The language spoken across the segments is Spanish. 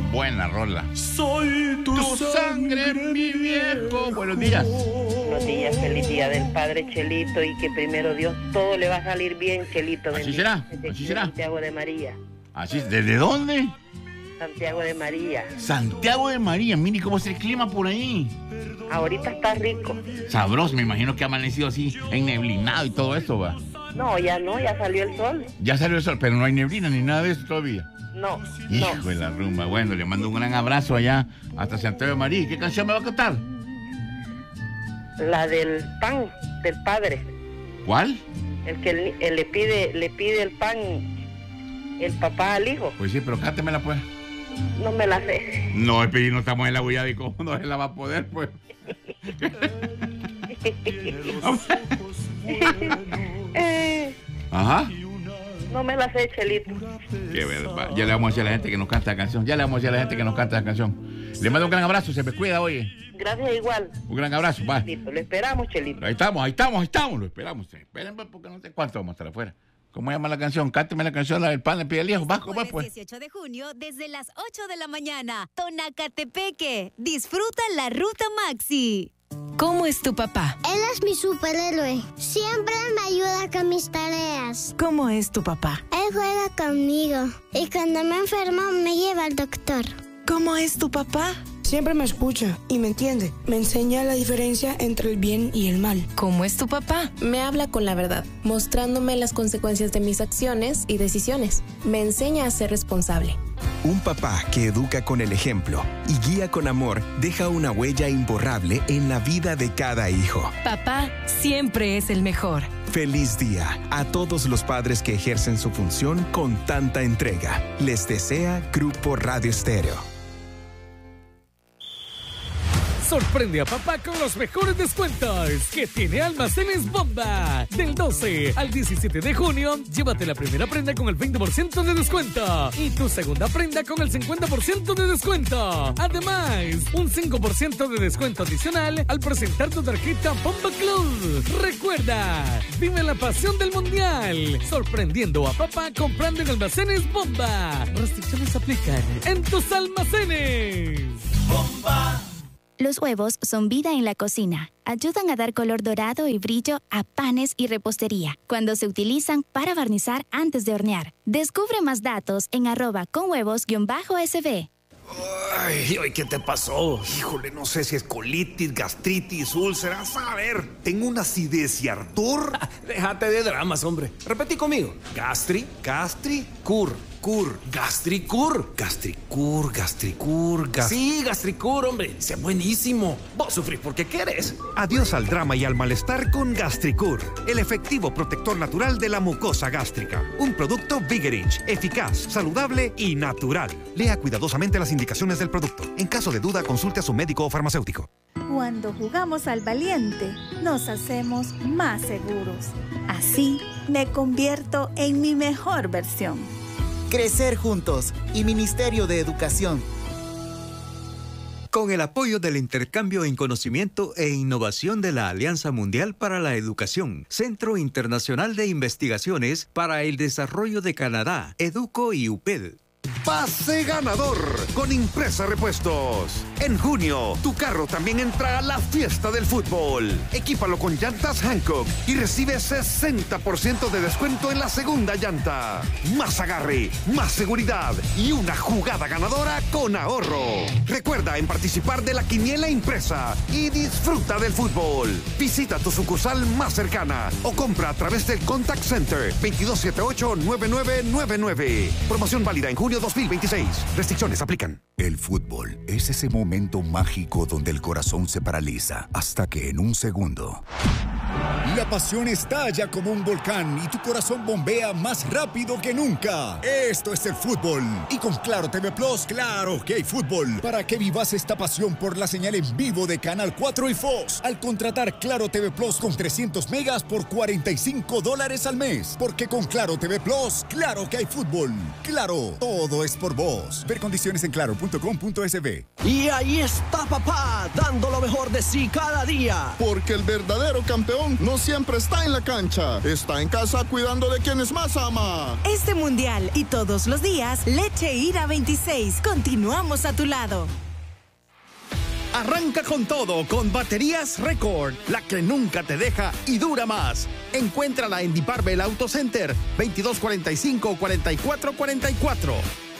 Buena rola. Soy tu sangre, mi viejo. Buenos días. Buenos días, feliz día del Padre, Chelito, y que primero Dios todo le va a salir bien, Chelito. Así será, así será. Santiago de María. Así, ¿desde dónde? Santiago de María. Santiago de María, mire cómo es el clima por ahí. Ahorita está rico. Sabroso, me imagino que ha amanecido así, enneblinado y todo eso, va. No, ya salió el sol. Ya salió el sol, pero no hay neblina ni nada de eso todavía. No, Hijo no. de la rumba. Bueno, le mando un gran abrazo allá hasta Santiago de María. ¿Qué canción me va a cantar? La del pan, del padre. ¿Cuál? El que le pide el pan el papá al hijo. Pues sí, pero cántemela pues. No me la sé. No, no estamos en la huella y cómo no se la va a poder, pues. Ajá. No me la sé, Chelito. Qué verdad. Ya le vamos a decir a la gente que nos canta la canción. Le mando un gran abrazo, se me cuida, oye. Gracias igual. Un gran abrazo, va. Chelito, lo esperamos, Chelito. Ahí estamos, lo esperamos. Esperen porque no sé cuánto vamos a estar afuera. ¿Cómo llama la canción? Cánteme la canción, la del pan, le pide el hijo. Va, ¿cómo es, pues? 18 de junio, desde las 8 de la mañana. Tonacatepeque. Disfruta la Ruta Maxi. ¿Cómo es tu papá? Él es mi superhéroe. Siempre me ayuda con mis tareas. ¿Cómo es tu papá? Él juega conmigo. Y cuando me enfermo, me lleva al doctor. ¿Cómo es tu papá? Siempre me escucha y me entiende. Me enseña la diferencia entre el bien y el mal. ¿Cómo es tu papá? Me habla con la verdad, mostrándome las consecuencias de mis acciones y decisiones. Me enseña a ser responsable. Un papá que educa con el ejemplo y guía con amor deja una huella imborrable en la vida de cada hijo. Papá siempre es el mejor. Feliz día a todos los padres que ejercen su función con tanta entrega. Les desea Grupo Radio Estéreo. Sorprende a papá con los mejores descuentos que tiene Almacenes Bomba. Del 12 al 17 de junio, llévate la primera prenda con el 20% de descuento y tu segunda prenda con el 50% de descuento. Además, un 5% de descuento adicional al presentar tu tarjeta Bomba Club. Recuerda, vive la pasión del mundial, sorprendiendo a papá comprando en Almacenes Bomba. Restricciones aplican en tus almacenes. Bomba. Los huevos son vida en la cocina. Ayudan a dar color dorado y brillo a panes y repostería cuando se utilizan para barnizar antes de hornear. Descubre más datos en @conhuevos_sb. Ay, ¿qué te pasó? Híjole, no sé si es colitis, gastritis, úlceras. A ver, tengo una acidez y ardor. Déjate de dramas, hombre. Repetí conmigo. Gastricur. Gastricur. Sí, Gastricur, hombre. Sea buenísimo. Vos sufrís porque querés. Adiós al drama y al malestar con Gastricur, el efectivo protector natural de la mucosa gástrica. Un producto Vigerich, eficaz, saludable y natural. Lea cuidadosamente las indicaciones del producto. En caso de duda, consulte a su médico o farmacéutico. Cuando jugamos al valiente, nos hacemos más seguros. Así me convierto en mi mejor versión. Crecer juntos y Ministerio de Educación. Con el apoyo del intercambio en conocimiento e innovación de la Alianza Mundial para la Educación, Centro Internacional de Investigaciones para el Desarrollo de Canadá, Educo y UPED. Pase ganador con Impresa Repuestos. En junio, tu carro también entra a la fiesta del fútbol. Equípalo con llantas Hankook y recibe 60% de descuento en la segunda llanta. Más agarre, más seguridad y una jugada ganadora con ahorro. Recuerda en participar de la quiniela impresa y disfruta del fútbol. Visita tu sucursal más cercana o compra a través del Contact Center 2278-9999. Promoción válida en junio 2026. Restricciones aplican. El fútbol es ese momento mágico donde el corazón se paraliza hasta que en un segundo la pasión estalla como un volcán y tu corazón bombea más rápido que nunca. Esto es el fútbol. Y con Claro TV Plus, claro que hay fútbol. Para que vivas esta pasión por la señal en vivo de Canal 4 y Fox. Al contratar Claro TV Plus con 300 megas por $45 al mes. Porque con Claro TV Plus, claro que hay fútbol. Claro, todo es por vos. Ver condiciones en claro.com.sb. Y ahí está papá, dando lo mejor de sí cada día. Porque el verdadero campeón selección no siempre está en la cancha. Está en casa cuidando de quienes más ama. Este mundial y todos los días, Leche Ira 26. Continuamos a tu lado. Arranca con todo con Baterías Record, la que nunca te deja y dura más. Encuéntrala en Diparbel Auto Center, 2245-4444.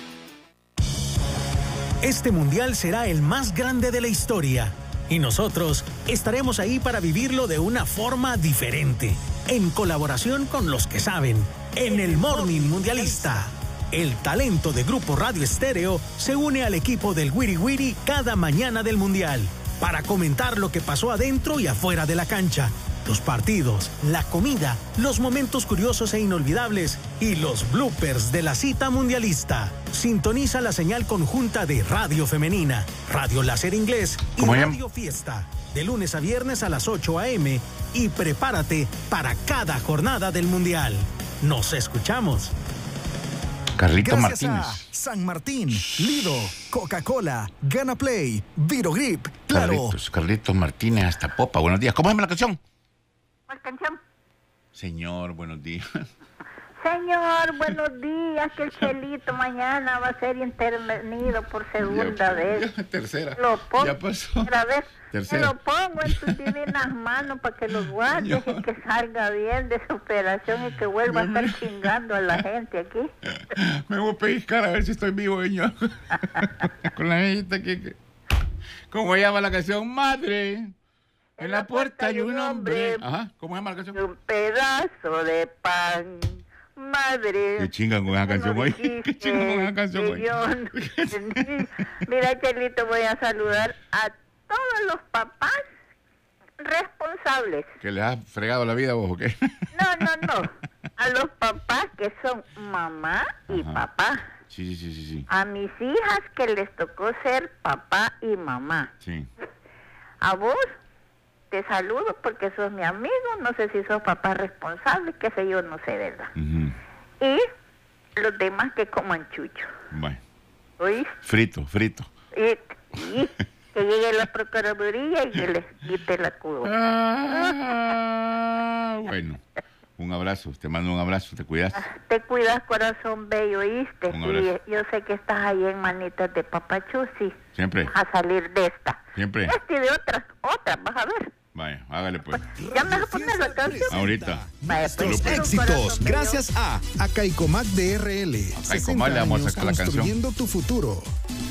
Este mundial será el más grande de la historia y nosotros estaremos ahí para vivirlo de una forma diferente, en colaboración con los que saben, en el Morning Mundialista. El talento de Grupo Radio Estéreo se une al equipo del Wiri Wiri cada mañana del Mundial para comentar lo que pasó adentro y afuera de la cancha, los partidos, la comida, los momentos curiosos e inolvidables y los bloopers de la cita mundialista. Sintoniza la señal conjunta de Radio Femenina, Radio Láser Inglés y Radio Fiesta, de lunes a viernes a las 8 a.m. y prepárate para cada jornada del Mundial. Nos escuchamos. Carlitos Gracias Martínez. a San Martín, Lido, Coca-Cola, Gana Play, Virogrip, claro. Carlitos Martínez hasta Popa. Buenos días. ¿Cómo se llama la canción? ¿Cuál canción? Señor, buenos días. Señor, buenos días, que el Chelito mañana va a ser intervenido por segunda vez. Tercera. Lo pongo. Ya pasó. Otra vez. Tercera. Te lo pongo en tus divinas manos para que lo guardes y que salga bien de su operación y que vuelva a estar chingando a la gente aquí. Me voy a pellizcar a ver si estoy vivo, señor. Con la niñita aquí. ¿Cómo llama la canción? Madre. En la puerta hay un hombre. Ajá. ¿Cómo llama la canción? Un pedazo de pan. Madre. Qué chingan con esa canción hoy. Qué chingan con esa canción hoy. Mira, Chelito, voy a saludar a todos los papás responsables. ¿Que les has fregado la vida vos o qué? No. A los papás que son mamá y papá. Sí. A mis hijas que les tocó ser papá y mamá. Sí. A vos te saludo porque sos mi amigo, no sé si sos papá responsable, qué sé yo, no sé, ¿verdad? Y los demás que coman chucho. Bueno. ¿Oíste? Frito. Y que llegue la procuraduría y que les quite la cuba. Bueno, un abrazo, te mando un abrazo, te cuidas. Te cuidas, corazón bello, ¿oíste? Un abrazo. Y yo sé que estás ahí en manitas de papachú, sí. Siempre. Vas a salir de esta. Siempre. Y de otra, vas a ver. Vaya, hágale pues. Ya me vas a poner la canción. Ahorita. Vaya, pues. Éxitos, gracias a Caicomac DRL. A Caicomac le vamos a sacar la canción. Construyendo tu futuro.